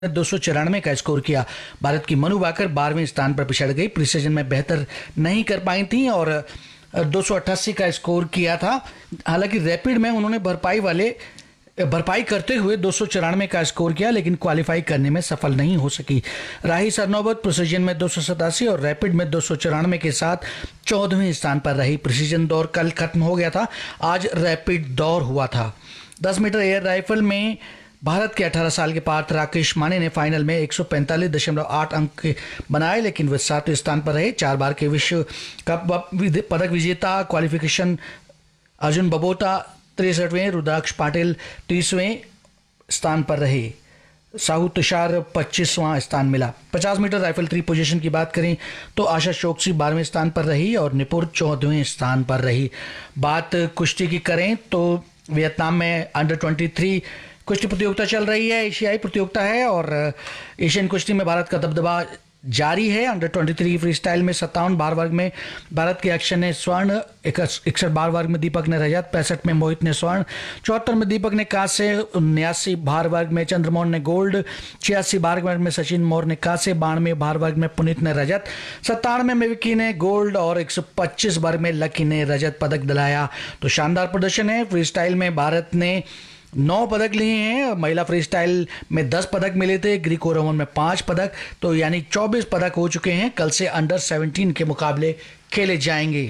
294 का स्कोर किया। भारत की मनु भाकर 12वें स्थान पर पिछड़ गई, प्रिसीजन में बेहतर नहीं कर पाई थी और 288 का स्कोर किया था। हालांकि रैपिड में उन्होंने भरपाई करते हुए 294 का स्कोर किया, लेकिन क्वालिफाई करने में सफल नहीं हो सकी। राही सरनोबत प्रिसीजन में 287 और रैपिड में 294 के साथ 14वें स्थान पर रही। प्रिसीजन दौर कल खत्म हो गया था, आज रैपिड दौर हुआ था। 10 मीटर एयर राइफल में भारत के 18 साल के पार्थ राकेश माने ने फाइनल में 145.8 अंक बनाए, लेकिन वे 7वें स्थान पर रहे। 4 बार के विश्व कप पदक विजेता क्वालिफिकेशन अर्जुन बबोता 63वें, रुद्राक्ष पाटिल 30वें स्थान पर रहे। साहू तुषार 25वां स्थान मिला। 50 मीटर राइफल 3 पोजीशन की बात करें तो आशा चोकसी 12वें स्थान पर रही और निपुर 14वें स्थान पर रही। बात कुश्ती की करें तो वियतनाम में अंडर 23 कुश्ती प्रतियोगिता चल रही है, एशियाई प्रतियोगिता है और एशियन कुश्ती में भारत का दबदबा जारी है। अंडर 23 फ्री स्टाइल में 57 बार वर्ग में भारत के अक्षय ने स्वर्ण, 61 बार वर्ग में दीपक ने रजत, 65 में मोहित ने स्वर्ण, 74 में दीपक ने कांस्य, 79 भार वर्ग में चंद्रमोहन ने गोल्ड, 86 भार वर्ग में सचिन मौर्य ने कांस्य, 92 भार वर्ग में पुनीत ने रजत, 97 में विक्की ने गोल्ड और 125 वर्ग में लकी ने रजत पदक दिलाया। तो शानदार प्रदर्शन है। फ्री स्टाइल में भारत ने 9 पदक लिए हैं। महिला फ्री स्टाइल में 10 पदक मिले थे, ग्रीको रोमन में 5 पदक, तो यानी 24 पदक हो चुके हैं। कल से अंडर 17 के मुकाबले खेले जाएंगे।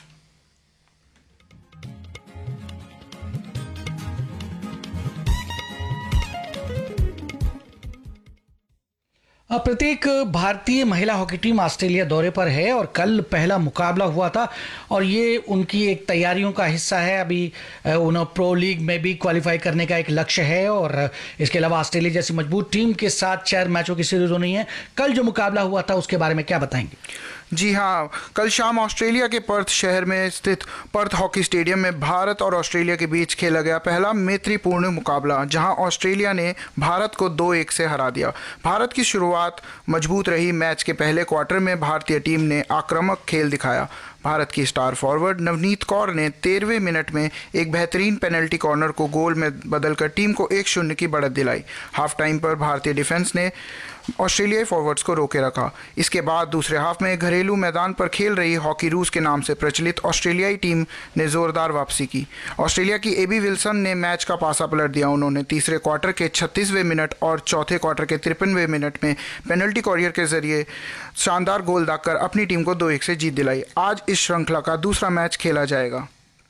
प्रत्येक भारतीय महिला हॉकी टीम ऑस्ट्रेलिया दौरे पर है और कल पहला मुकाबला हुआ था और ये उनकी एक तैयारियों का हिस्सा है। अभी उन्हें प्रो लीग में भी क्वालिफाई करने का एक लक्ष्य है और इसके अलावा ऑस्ट्रेलिया जैसी मजबूत टीम के साथ 4 मैचों की सीरीज होनी है। कल जो मुकाबला हुआ था उसके बारे में क्या बताएंगे? जी हाँ, कल शाम ऑस्ट्रेलिया के पर्थ शहर में स्थित पर्थ हॉकी स्टेडियम में भारत और ऑस्ट्रेलिया के बीच खेला गया पहला मैत्रीपूर्ण मुकाबला, जहां ऑस्ट्रेलिया ने भारत को 2-1 से हरा दिया। भारत की शुरुआत मजबूत रही। मैच के पहले क्वार्टर में भारतीय टीम ने आक्रामक खेल दिखाया। भारत की स्टार फॉरवर्ड नवनीत कौर ने 13वें मिनट में एक बेहतरीन पेनल्टी कॉर्नर को गोल में बदलकर टीम को 1-0 की बढ़त दिलाई। हाफ टाइम पर भारतीय डिफेंस ने ऑस्ट्रेलियाई फॉरवर्ड्स को रोके रखा। इसके बाद दूसरे हाफ में घरेलू मैदान पर खेल रही हॉकी रूस के नाम से प्रचलित ऑस्ट्रेलियाई टीम ने जोरदार वापसी की। ऑस्ट्रेलिया की एबी विल्सन ने मैच का पासा पलट दिया। उन्होंने तीसरे क्वार्टर के 36वें मिनट और चौथे क्वार्टर के 53वें मिनट में पेनल्टी कॉरियर के जरिए शानदार गोल दागकर अपनी टीम को 2-1 से जीत दिलाई। आज इस श्रृंखला का दूसरा मैच खेला जाएगा।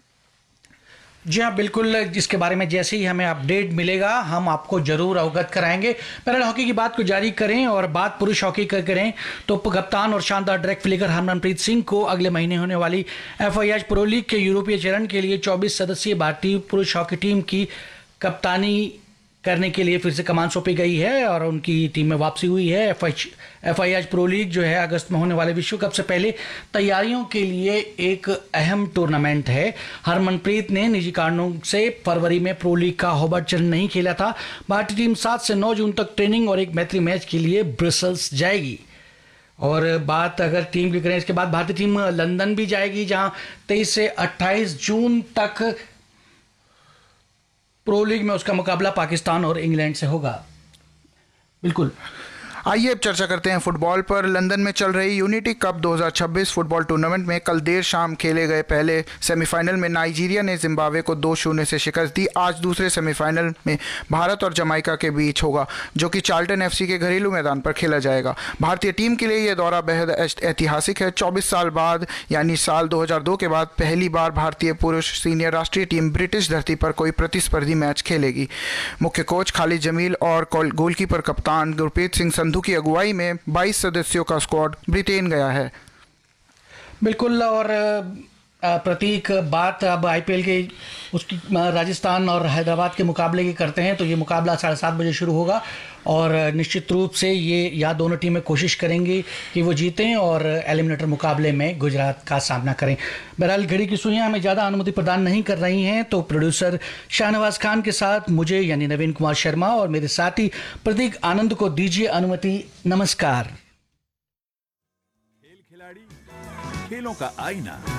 जी हाँ, बिल्कुल। इसके बारे में जैसे ही हमें अपडेट मिलेगा हम आपको जरूर अवगत कराएंगे। पैरल हॉकी की बात को जारी करें और बात पुरुष हॉकी का करें तो कप्तान और शानदार ड्रैग फ्लिकर हरमनप्रीत सिंह को अगले महीने होने वाली FIH प्रो लीग के यूरोपीय चरण के लिए 24 सदस्यीय भारतीय पुरुष हॉकी टीम की कप्तानी करने के लिए फिर से कमान सौंपी गई है और उनकी टीम में वापसी हुई है। FIH प्रो लीग जो है अगस्त में होने वाले विश्व कप से पहले तैयारियों के लिए एक अहम टूर्नामेंट है। हरमनप्रीत ने निजी कारणों से फरवरी में प्रो लीग का होबर्ट चरण नहीं खेला था। भारतीय टीम 7 से 9 जून तक ट्रेनिंग और एक मैत्री मैच के लिए ब्रसेल्स जाएगी। और बात अगर टीम की करें, इसके बाद भारतीय टीम लंदन भी जाएगी, जहां 23 से 28 जून तक प्रो लीग में उसका मुकाबला पाकिस्तान और इंग्लैंड से होगा। बिल्कुल। आइए अब चर्चा करते हैं फुटबॉल पर। लंदन में चल रही यूनिटी कप 2026 फुटबॉल टूर्नामेंट में कल देर शाम खेले गए पहले सेमीफाइनल में नाइजीरिया ने जिम्बाब्वे को 2-0 से शिकस्त दी। आज दूसरे सेमीफाइनल में भारत और जमाइका के बीच होगा, जो कि चार्ल्टन FC के घरेलू मैदान पर खेला जाएगा। भारतीय टीम के लिए यह दौरा बेहद ऐतिहासिक है। 24 साल बाद यानी साल 2002 के बाद पहली बार भारतीय पुरुष सीनियर राष्ट्रीय टीम ब्रिटिश धरती पर कोई प्रतिस्पर्धी मैच खेलेगी। मुख्य कोच खालिद जमील और गोलकीपर कप्तान गुरप्रीत सिंह संधू की अगुवाई में 22 सदस्यों का स्क्वाड ब्रिटेन गया है। बिल्कुल। और प्रतीक, बात अब IPL के उसकी राजस्थान और हैदराबाद के मुकाबले की करते हैं तो ये मुकाबला 7:30 बजे शुरू होगा और निश्चित रूप से ये दोनों टीमें कोशिश करेंगी कि वो जीतें और एलिमिनेटर मुकाबले में गुजरात का सामना करें। बहरहाल घड़ी की सुइयां हमें ज़्यादा अनुमति प्रदान नहीं कर रही हैं, तो प्रोड्यूसर शाहनवाज खान के साथ मुझे यानी नवीन कुमार शर्मा और मेरे साथी प्रतीक आनंद को दीजिए अनुमति। नमस्कार। खेल खिलाड़ी, खेलों का आईना।